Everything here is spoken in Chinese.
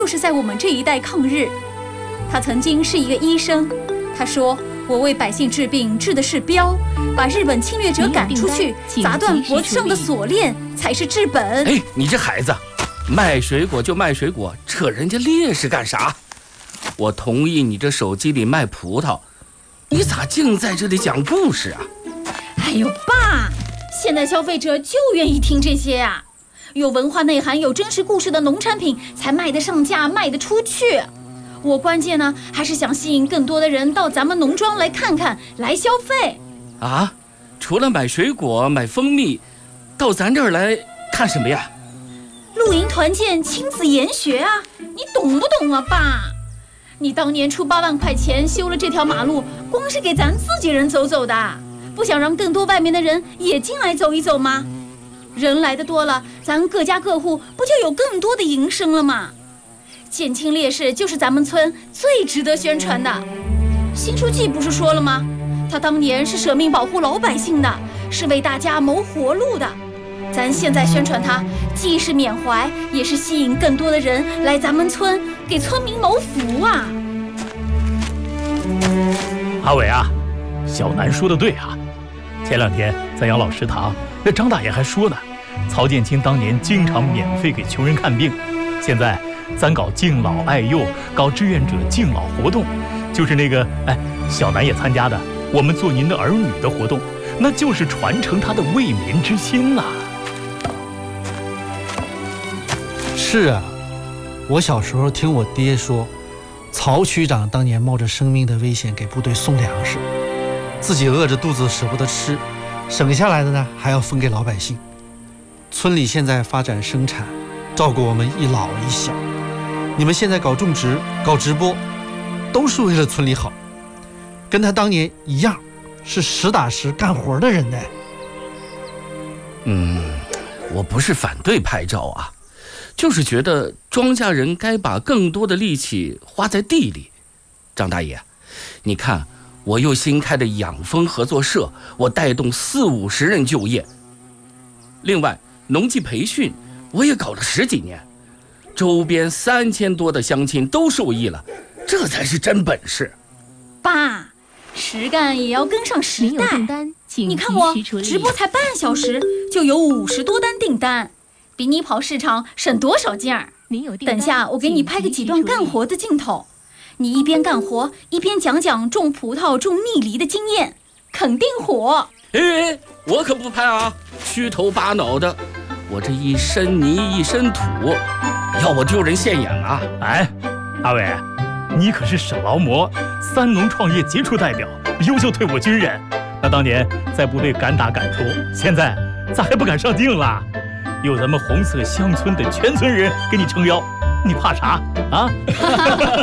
就是在我们这一代抗日。他曾经是一个医生，他说我为百姓治病治的是标，把日本侵略者赶出去，砸断脖子上的锁链才是治本。 哎，你这孩子，卖水果就卖水果，扯人家烈士干啥？我同意你这手机里卖葡萄，你咋净在这里讲故事啊？ 哎呦爸，现在消费者就愿意听这些啊，有文化内涵有真实故事的农产品才卖得上价卖得出去。我关键呢还是想吸引更多的人到咱们农庄来看看，来消费啊。除了买水果买蜂蜜，到咱这儿来看什么呀？ 露营团建亲子研学啊，你懂不懂啊爸？你当年出8万块钱修了这条马路，光是给咱自己人走走的，不想让更多外面的人也进来走一走吗？人来的多了，咱各家各户不就有更多的营生了吗？减轻烈士就是咱们村最值得宣传的。新书记不是说了吗？他当年是舍命保护老百姓的，是为大家谋活路的。咱现在宣传他，既是缅怀，也是吸引更多的人来咱们村，给村民谋福啊！ 阿伟啊，小南说的对啊。前2天在养老食堂，那张大爷还说呢，曹建清当年经常免费给穷人看病，现在咱搞敬老爱幼，搞志愿者敬老活动，就是那个小南也参加的我们做您的儿女的活动，那就是传承他的为民之心呐。 是啊，我小时候听我爹说，曹区长当年冒着生命的危险给部队送粮食，自己饿着肚子舍不得吃，省下来的呢还要分给老百姓。村里现在发展生产，照顾我们一老一小，你们现在搞种植搞直播，都是为了村里好，跟他当年一样，是实打实干活的人呢。 我不是反对拍照啊，就是觉得庄稼人该把更多的力气花在地里。张大爷，你看我又新开的养蜂合作社，我带动40-50人就业。另外农技培训我也搞了10几年，周边3000多的乡亲都受益了，这才是真本事。 爸，实干也要跟上时代。你看我直播才半小时就有50多单订单，比你跑市场省多少劲儿。等下我给你拍个几段干活的镜头，你一边干活一边讲讲种葡萄种蜜梨的经验，肯定火。 哎，我可不拍啊，虚头巴脑的，我这一身泥一身土，要我丢人现眼啊！ 哎，阿伟，你可是省劳模3农创业杰出代表，优秀退伍军人，那当年在部队敢打敢突，现在咋还不敢上镜了？有咱们红色乡村的全村人给你撑腰，你怕啥啊？